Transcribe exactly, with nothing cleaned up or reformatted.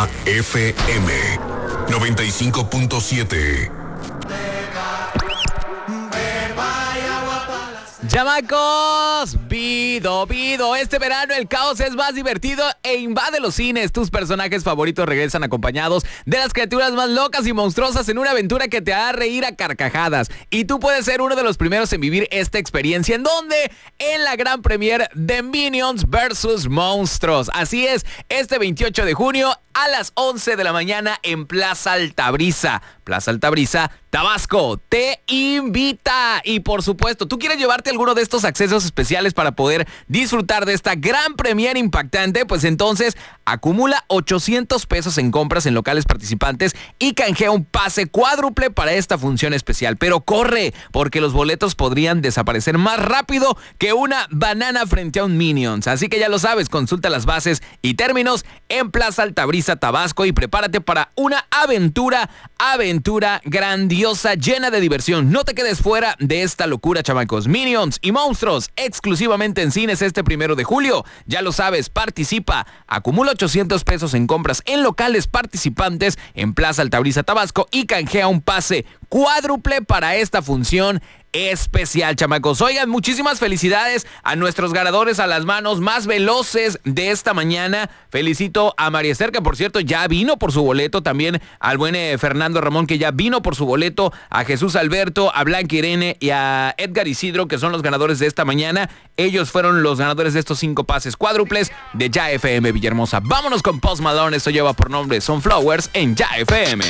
Ya F M noventa y cinco punto siete. Chamacos, pido, pido, este verano el caos es más divertido e invade los cines. Tus personajes favoritos regresan acompañados de las criaturas más locas y monstruosas en una aventura que te hará reír a carcajadas. Y tú puedes ser uno de los primeros en vivir esta experiencia. ¿En dónde? En la gran premiere de Minions versus Monstruos. Así es, este veintiocho de junio a las once de la mañana en Plaza Altabrisa. Plaza Altabrisa, Tabasco, te invita. Y por supuesto, ¿tú quieres llevarte alguno de estos accesos especiales para poder disfrutar de esta gran premiere impactante? Pues entonces acumula ochocientos pesos en compras en locales participantes y canjea un pase cuádruple para esta función especial. Pero corre, porque los boletos podrían desaparecer más rápido que una banana frente a un Minions. Así que ya lo sabes, consulta las bases y términos en Plaza Altabrisa, Tabasco, y prepárate para una aventura, aventura grandiosa, llena de diversión. No te quedes fuera de esta locura, chamacos. Minions y Monstruos, exclusivamente en cines este primero de julio. Ya lo sabes, participa. Acumula ochocientos pesos en compras en locales participantes en Plaza Altabrisa, Tabasco, y canjea un pase cuádruple para esta función especial, chamacos. Oigan, muchísimas felicidades a nuestros ganadores, a las manos más veloces de esta mañana. Felicito a María Esther, que por cierto ya vino por su boleto, también al buen eh, Fernando Ramón, que ya vino por su boleto, a Jesús Alberto, a Blanca Irene y a Edgar Isidro, que son los ganadores de esta mañana. Ellos fueron los ganadores de estos cinco pases cuádruples de Ya F M Villahermosa. Vámonos con Post Malone, esto lleva por nombre Sunflowers en Ya F M.